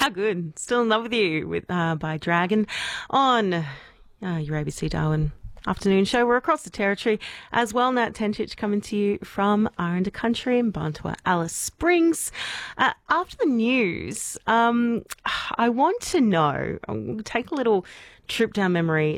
How good. Still in love with you by Dragon on your ABC Darwin afternoon show. We're across the territory as well. Nat Tentich coming to you from Aranda Country in Bantua, Alice Springs. After the news, I want to know, I'll take a little trip down memory